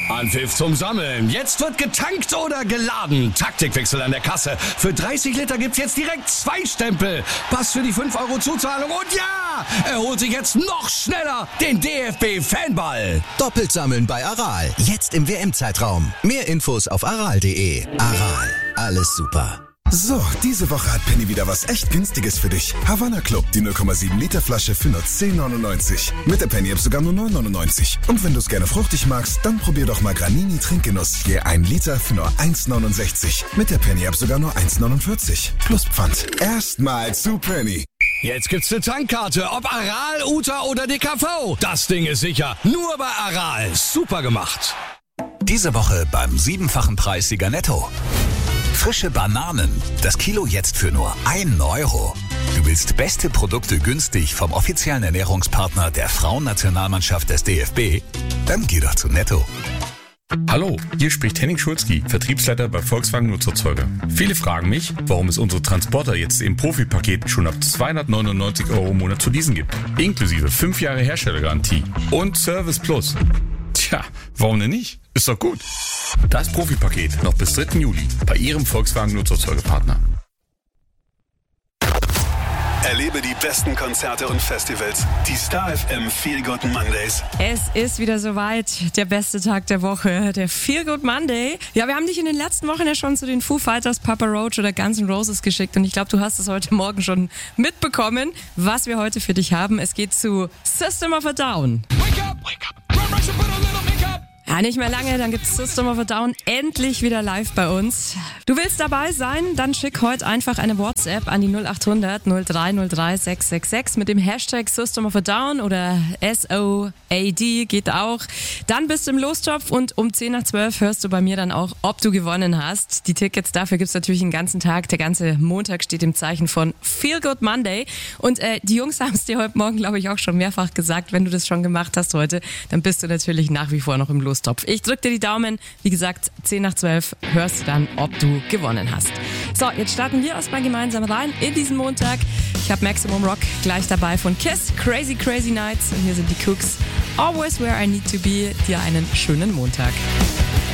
Anpfiff zum Sammeln. Jetzt wird getankt oder geladen. Taktikwechsel an der Kasse. Für 30 Liter gibt's jetzt direkt 2 Stempel. Pass für die 5 Euro Zuzahlung. Und ja, er holt sich jetzt noch schneller den DFB-Fanball. Doppelt sammeln bei Aral. Jetzt im WM-Zeitraum. Mehr Infos auf aral.de. Aral. Alles super. So, diese Woche hat Penny wieder was echt Günstiges für dich. Havanna Club, die 0,7 Liter Flasche für nur 10,99. Mit der Penny-App sogar nur 9,99. Und wenn du es gerne fruchtig magst, dann probier doch mal Granini Trinkgenuss. Je 1 Liter für nur 1,69. Mit der Penny-App sogar nur 1,49. Plus Pfand. Erstmal zu Penny. Jetzt gibt's eine Tankkarte, ob Aral, Uta oder DKV. Das Ding ist sicher. Nur bei Aral. Super gemacht. Diese Woche beim 7-fachen Preis Sieger Netto. Frische Bananen. Das Kilo jetzt für nur 1 Euro. Du willst beste Produkte günstig vom offiziellen Ernährungspartner der Frauennationalmannschaft des DFB? Dann geh doch zu Netto. Hallo, hier spricht Henning Schulzki, Vertriebsleiter bei Volkswagen Nutzerzeuger. Viele fragen mich, warum es unsere Transporter jetzt im Profipaket schon ab 299 Euro im Monat zu leasen gibt. Inklusive 5 Jahre Herstellergarantie und Service Plus. Tja, warum denn nicht? Ist doch gut. Das Profipaket noch bis 3. Juli bei Ihrem Volkswagen Nutzerzeugerpartner. Erlebe die besten Konzerte und Festivals. Die Star FM Feel Good Mondays. Es ist wieder soweit, der beste Tag der Woche, der Feel Good Monday. Ja, wir haben dich in den letzten Wochen ja schon zu den Foo Fighters, Papa Roach oder Guns N' Roses geschickt und ich glaube, du hast es heute Morgen schon mitbekommen, was wir heute für dich haben. Es geht zu System of a Down. Wake up, run, rush and put a little makeup. Ja, nicht mehr lange, dann gibt's System of a Down endlich wieder live bei uns. Du willst dabei sein? Dann schick heute einfach eine WhatsApp an die 0800 0303 666 mit dem Hashtag System of a Down oder SOAD geht auch. Dann bist du im Lostopf und um 10 nach 12 hörst du bei mir dann auch, ob du gewonnen hast. Die Tickets dafür gibt's natürlich den ganzen Tag. Der ganze Montag steht im Zeichen von Feel Good Monday. Und die Jungs haben es dir heute Morgen, glaube ich, auch schon mehrfach gesagt. Wenn du das schon gemacht hast heute, dann bist du natürlich nach wie vor noch im Lostopf. Ich drück dir die Daumen. Wie gesagt, 10 nach 12 hörst du dann, ob du gewonnen hast. So, jetzt starten wir erstmal gemeinsam rein in diesen Montag. Ich habe Maximum Rock gleich dabei von Kiss, Crazy Crazy Nights und hier sind die Cooks. Always Where I Need to Be. Dir einen schönen Montag.